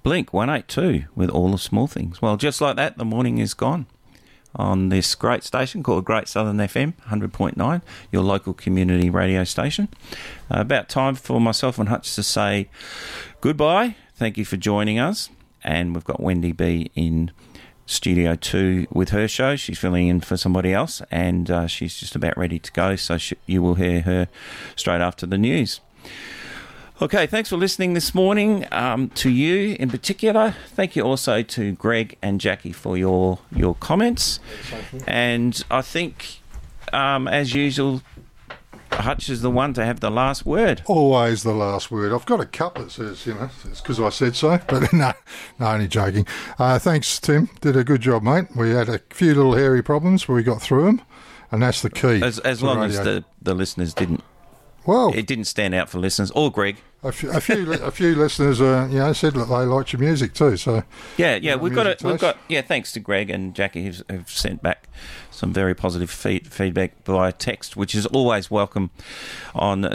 Blink 182 with All the Small Things. Well, just like that, the morning is gone on this great station called Great Southern FM 100.9, your local community radio station. About time for myself and Hutch to say goodbye. Thank you for joining us. And we've got Wendy B in Studio 2 with her show. She's filling in for somebody else, and she's just about ready to go, so you will hear her straight after the news. Okay, thanks for listening this morning. To you in particular, thank you also to Greg and Jackie for your comments. And I think, as usual, Hutch is the one to have the last word. Always the last word. I've got a cup that says, it's because I said so, but no, only joking. Thanks, Tim. Did a good job, mate. We had a few little hairy problems, but we got through them, and that's the key. As long as the listeners didn't. Well, it didn't stand out for listeners or Greg. A few listeners, said that they liked your music too. So yeah, we've got thanks to Greg and Jackie who've sent back some very positive feedback via text, which is always welcome on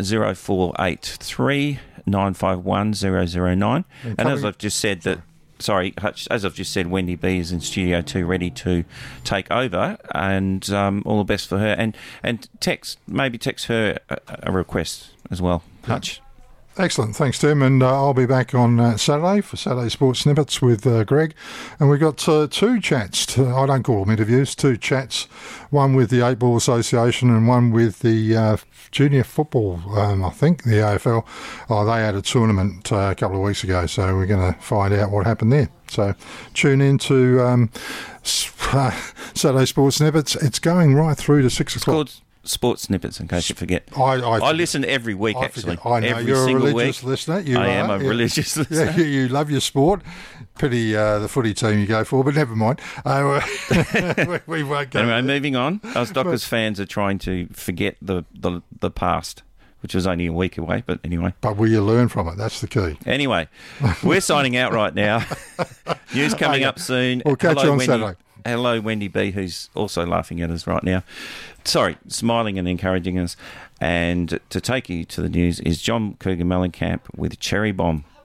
0483 951 009. And as I've just said Hutch, as I've just said, Wendy B is in Studio 2 ready to take over, and all the best for her. And text her a request as well, Hutch. Excellent. Thanks, Tim. And I'll be back on Saturday for Saturday Sports Snippets with Greg. And we've got two chats. I don't call them interviews, two chats. One with the 8 Ball Association and one with the junior football, I think, the AFL. They had a tournament a couple of weeks ago, so we're going to find out what happened there. So tune in to Saturday Sports Snippets. It's going right through to 6 o'clock. It's called Sports Snippets, in case you forget. I listen every week, actually. I know every you're single a religious week. listener. I am a religious listener. Yeah, you love your sport. Pity the footy team you go for, but never mind. We won't go. Anyway, moving on. Us Dockers fans are trying to forget the past, which was only a week away, but anyway. But will you learn from it? That's the key. Anyway, we're signing out right now. News coming up soon. We'll catch you on Saturday. Hello, Wendy B, who's also laughing at us right now. Sorry, smiling and encouraging us. And to take you to the news is John Cougar Mellencamp with Cherry Bomb.